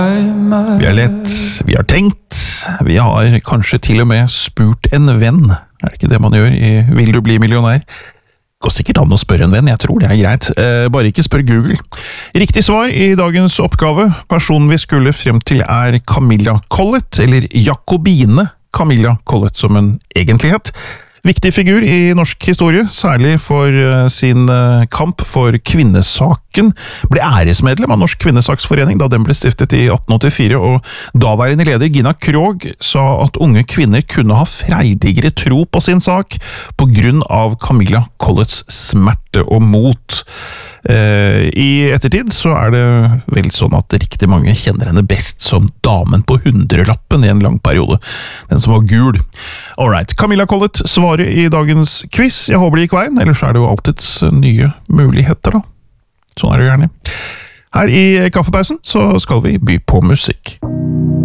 Vi har lett, vi har tenkt, vi har kanskje til og med spurt en venn. Er det ikke det man gjør i Vil du bli millionær? Går sikkert an å spørre en venn, jeg tror det er greit. Bare ikke spør Google. Riktig svar i dagens oppgave. Personen vi skulle frem til er Camilla Collett, eller Jakobine Camilla Collett som en egentlighet. Viktig figur i norsk historie, særlig for sin kamp for kvinnesaken. Ble æresmedlem av Norsk Kvinnesaksforening da den ble stiftet i 1884, og daværende leder Gina Krog sa at unge kvinner kunne ha freidigere tro på sin sak på grunn av Camilla Colletts smerte og mot. I ettertid så er det vel sånn at riktig mange kjenner henne best som damen på 100-lappen i en lang periode. Den som var gul. Alright, Camilla Collett svarer i dagens quiz. Jeg håper det gikk veien, ellers er det jo alltids nye muligheter da. Sånn er det gjerne. Her i kaffepausen så skal vi by på musikk.